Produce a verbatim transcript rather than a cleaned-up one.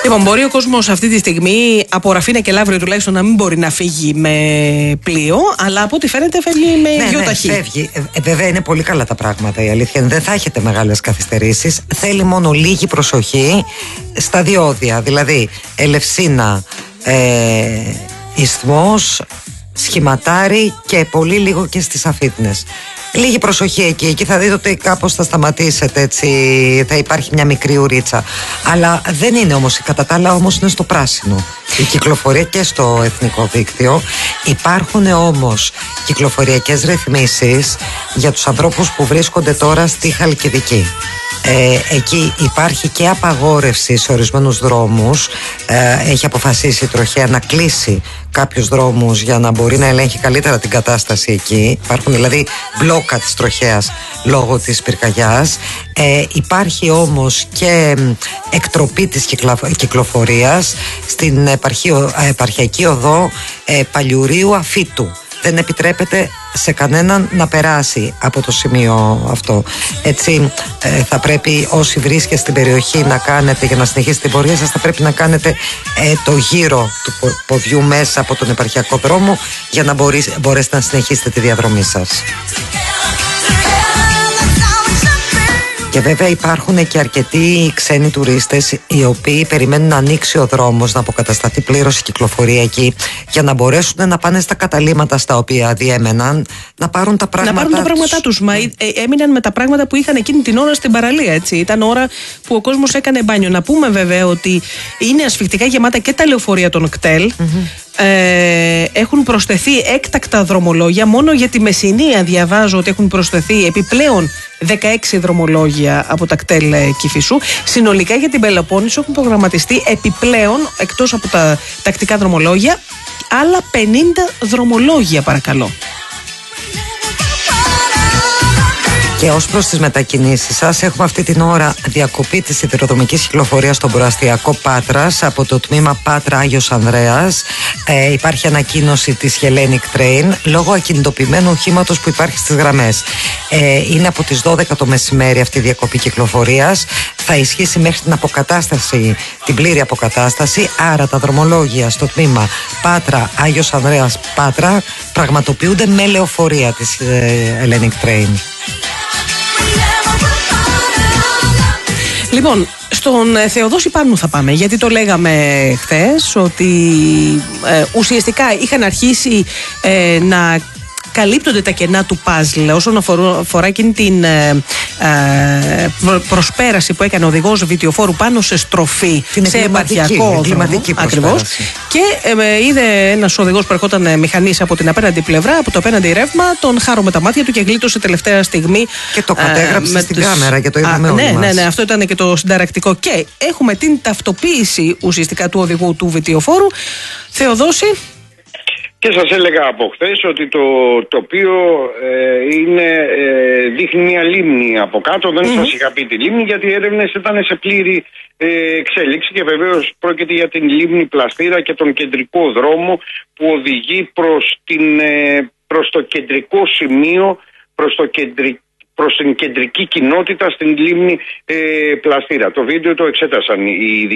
Λοιπόν, μπορεί ο κόσμος αυτή τη στιγμή από Ραφίνα και Λαύριο τουλάχιστον να μην μπορεί να φύγει με πλοίο, αλλά από ό,τι φαίνεται φεύγει με ναι, γιοταχή. Ναι, φεύγει. Ε, βέβαια είναι πολύ καλά τα πράγματα. Η αλήθεια είναι δεν θα έχετε μεγάλες καθυστερήσεις. Θέλει μόνο λίγη προσοχή στα διόδια. Δηλαδή, Ελευσίνα, ε, Ισθμός, Σχηματάρι και πολύ λίγο και στις Αφίτνες. Λίγη προσοχή εκεί, εκεί θα δείτε ότι κάπως θα σταματήσετε, έτσι, θα υπάρχει μια μικρή ουρίτσα. Αλλά δεν είναι όμως, κατά τα άλλα όμως είναι στο πράσινο η κυκλοφορία και στο εθνικό δίκτυο. Υπάρχουν όμως κυκλοφοριακές ρυθμίσεις για τους ανθρώπους που βρίσκονται τώρα στη Χαλκιδική. Ε, εκεί υπάρχει και απαγόρευση σε ορισμένους δρόμους. ε, Έχει αποφασίσει η τροχέα να κλείσει κάποιους δρόμους για να μπορεί να ελέγχει καλύτερα την κατάσταση εκεί. Υπάρχουν δηλαδή μπλόκα της τροχέας λόγω της πυρκαγιάς. ε, Υπάρχει όμως και εκτροπή της κυκλοφορίας στην επαρχιο, επαρχιακή οδό ε, Παλιουρίου Αφίτου. Δεν επιτρέπεται σε κανέναν να περάσει από το σημείο αυτό. Έτσι ε, θα πρέπει όσοι βρίσκεστε στην περιοχή να κάνετε, για να συνεχίσετε την πορεία σας, θα πρέπει να κάνετε ε, το γύρο του ποδιού μέσα από τον επαρχιακό δρόμο για να μπορείς, μπορέσετε να συνεχίσετε τη διαδρομή σας. Και βέβαια υπάρχουν και αρκετοί ξένοι τουρίστες οι οποίοι περιμένουν να ανοίξει ο δρόμος, να αποκατασταθεί πλήρως η κυκλοφορία εκεί, για να μπορέσουν να πάνε στα καταλύματα στα οποία διέμεναν, να πάρουν τα πράγματα, να πάρουν τα πράγματά τους. Μα ε, έμειναν με τα πράγματα που είχαν εκείνη την ώρα στην παραλία. Έτσι. Ήταν ώρα που ο κόσμος έκανε μπάνιο. Να πούμε βέβαια ότι είναι ασφικτικά γεμάτα και τα λεωφορεία των ΚΤΕΛ. Mm-hmm. Ε, έχουν προσθεθεί έκτακτα δρομολόγια. Μόνο για τη Μεσσηνία διαβάζω ότι έχουν προσθεθεί επιπλέον δεκαέξι δρομολόγια από τα κτέλ Κηφισού. Συνολικά για την Πελοπόννησο έχουν προγραμματιστεί επιπλέον, εκτός από τα τακτικά δρομολόγια, άλλα πενήντα δρομολόγια, παρακαλώ. Και ως προς τις μετακινήσεις σας, έχουμε αυτή την ώρα διακοπή της σιδηροδρομικής κυκλοφορίας στον προαστιακό Πάτρας από το τμήμα Πάτρα Άγιος Ανδρέας. Ε, υπάρχει ανακοίνωση της Hellenic Train λόγω ακινητοποιημένου οχήματος που υπάρχει στις γραμμές. Ε, είναι από τις δώδεκα το μεσημέρι αυτή η διακοπή κυκλοφορίας. Θα ισχύσει μέχρι την αποκατάσταση, την πλήρη αποκατάσταση. Άρα τα δρομολόγια στο τμήμα Πάτρα Άγιος Ανδρέας Πάτρα πραγματοποιούνται με λεωφορεία της ε, Hellenic Train. Λοιπόν, στον Θεοδόση Πάνου θα πάμε, γιατί το λέγαμε χθες ότι ε, ουσιαστικά είχαν αρχίσει ε, να καλύπτονται τα κενά του παζλ όσον αφορά εκείνη την ε, ε, προσπέραση που έκανε ο οδηγός βιτιοφόρου πάνω σε στροφή, την σε επαρχιακό δρόμο. Ακριβώς. Και ε, είδε ένας οδηγός που ερχόταν μηχανής από την απέναντι πλευρά, από το απέναντι ρεύμα, τον χάρο με τα μάτια του και γλίτωσε τελευταία στιγμή. Και το κατέγραψε ε, στην τις... κάμερα και το είδαμε όλοι ναι, μας. Ναι, ναι, αυτό ήταν και το συνταρακτικό. Και έχουμε την ταυτοποίηση ουσιαστικά του οδηγού του βιτιοφόρου. Θεοδόση. Και σας έλεγα από χθες ότι το τοπίο ε, είναι, ε, δείχνει μια λίμνη από κάτω. Δεν mm-hmm. σας είχα πει τη λίμνη, γιατί οι έρευνες ήταν σε πλήρη ε, εξέλιξη και βεβαίως πρόκειται για την λίμνη Πλαστήρα και τον κεντρικό δρόμο που οδηγεί προς, την, ε, προς το κεντρικό σημείο, προς, το κεντρι, προς την κεντρική κοινότητα στην λίμνη ε, Πλαστήρα. Το βίντεο το εξέτασαν οι ειδικοί.